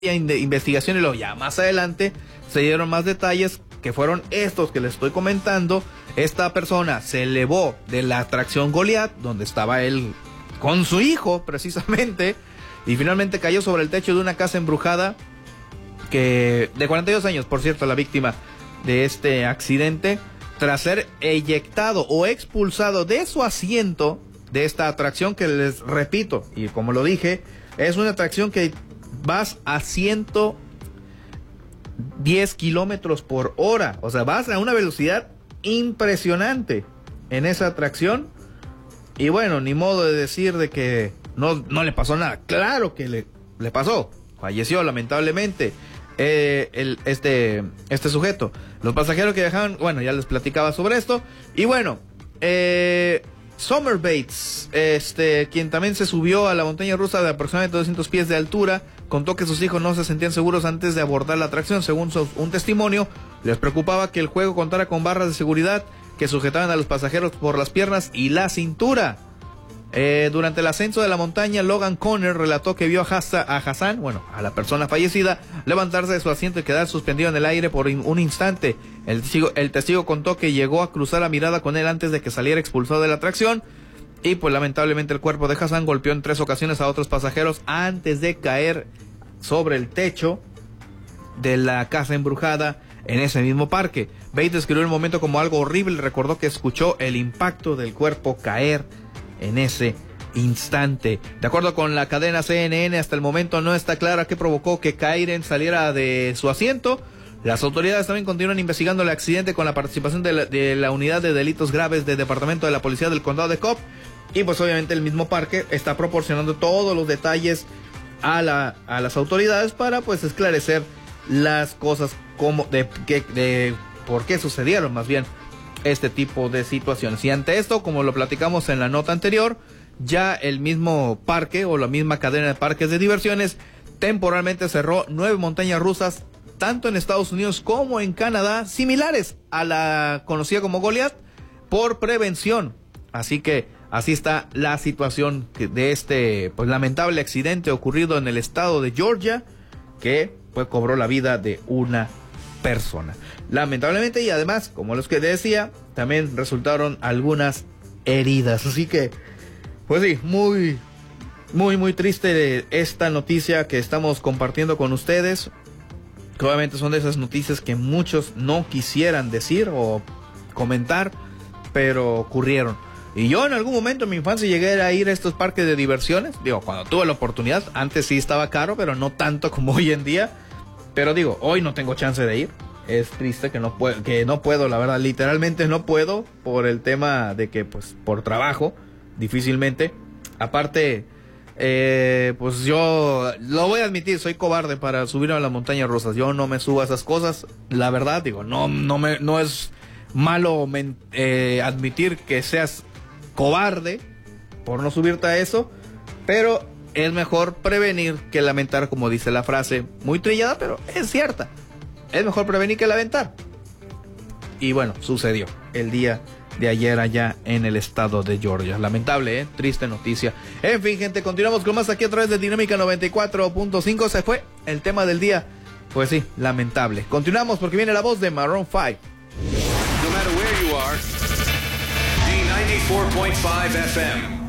investigación y luego ya más adelante se dieron más detalles que fueron estos que les estoy comentando. Esta persona se elevó de la atracción Goliath, donde estaba él con su hijo precisamente, y finalmente cayó sobre el techo de una casa embrujada que de 42 años, por cierto, la víctima de este accidente, tras ser eyectado o expulsado de su asiento de esta atracción que les repito, y como lo dije, es una atracción que vas a 110 kilómetros por hora, o sea, vas a una velocidad impresionante en esa atracción, y bueno, ni modo de decir de que no le pasó nada. Claro que le pasó, falleció lamentablemente este sujeto. Los pasajeros que viajaban, bueno, ya les platicaba sobre esto, y bueno, Summer Bates, quien también se subió a la montaña rusa de aproximadamente 200 pies de altura, contó que sus hijos no se sentían seguros antes de abordar la atracción. Según un testimonio, les preocupaba que el juego contara con barras de seguridad que sujetaban a los pasajeros por las piernas y la cintura. Durante el ascenso de la montaña, Logan Conner relató que vio a Hassan, bueno, a la persona fallecida, levantarse de su asiento y quedar suspendido en el aire por un instante. El testigo contó que llegó a cruzar la mirada con él antes de que saliera expulsado de la atracción, y pues lamentablemente el cuerpo de Hassan golpeó en 3 ocasiones a otros pasajeros antes de caer sobre el techo de la casa embrujada en ese mismo parque. Bates describió el momento como algo horrible y recordó que escuchó el impacto del cuerpo caer en ese instante. De acuerdo con la cadena CNN, hasta el momento no está clara qué provocó que Kyren saliera de su asiento. Las autoridades también continúan investigando el accidente con la participación de la unidad de delitos graves del Departamento de la Policía del Condado de Cobb, y pues obviamente el mismo parque está proporcionando todos los detalles a las autoridades para pues esclarecer las cosas como de por qué sucedieron más bien este tipo de situaciones. Y ante esto, como lo platicamos en la nota anterior, ya el mismo parque o la misma cadena de parques de diversiones temporalmente cerró 9 montañas rusas, tanto en Estados Unidos como en Canadá, similares a la conocida como Goliath, por prevención. Así que así está la situación de este pues lamentable accidente ocurrido en el estado de Georgia, que pues cobró la vida de una persona, lamentablemente, y además, como los que decía, también resultaron algunas heridas. Así que pues sí, muy triste esta noticia que estamos compartiendo con ustedes, que obviamente son de esas noticias que muchos no quisieran decir o comentar, pero ocurrieron. Y yo en algún momento en mi infancia llegué a ir a estos parques de diversiones, digo, cuando tuve la oportunidad. Antes sí estaba caro, pero no tanto como hoy en día. Pero digo, hoy no tengo chance de ir. Es triste que no puedo, la verdad, literalmente no puedo, por el tema de que pues por trabajo difícilmente. Aparte, pues yo lo voy a admitir, soy cobarde para subir a las montañas rusas. Yo no me subo a esas cosas, la verdad, digo, no es malo admitir que seas cobarde por no subirte a eso, pero es mejor prevenir que lamentar, como dice la frase, muy trillada, pero es cierta. Es mejor prevenir que lamentar. Y bueno, sucedió el día de ayer allá en el estado de Georgia. Lamentable, triste noticia. En fin, gente, continuamos con más aquí a través de Dinámica 94.5. Se fue el tema del día. Pues sí, lamentable. Continuamos porque viene la voz de Maroon 5. No matter where you are, D94.5 FM.